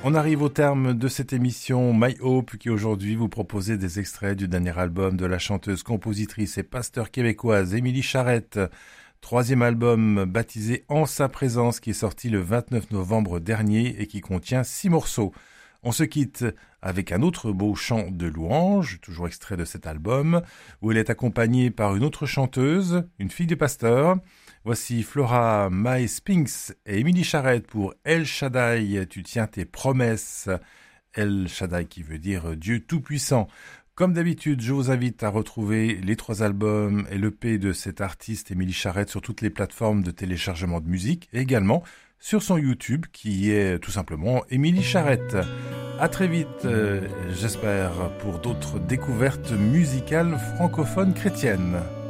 On arrive au terme de cette émission My Hope qui aujourd'hui vous proposait des extraits du dernier album de la chanteuse, compositrice et pasteur québécoise Émilie Charrette. Troisième album baptisé En sa présence qui est sorti le 29 novembre dernier et qui contient 6 morceaux. On se quitte avec un autre beau chant de louange, toujours extrait de cet album, où elle est accompagnée par une autre chanteuse, une fille de pasteur. Voici Flora Mae Spinks et Émilie Charrette pour El Shaddai, tu tiens tes promesses. El Shaddai qui veut dire Dieu Tout-Puissant. Comme d'habitude, je vous invite à retrouver les 3 albums et l'EP de cette artiste Émilie Charrette sur toutes les plateformes de téléchargement de musique et également sur son YouTube qui est tout simplement Émilie Charrette. À très vite, j'espère, pour d'autres découvertes musicales francophones chrétiennes.